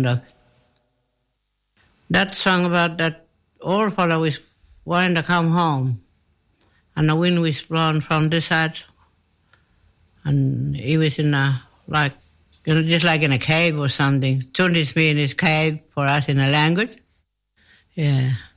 kind of. That song about that old fellow was wanting to come home, and the wind was blowing from this side, and he was in just like in a cave or something. Tundes means cave for us in the language. Yeah.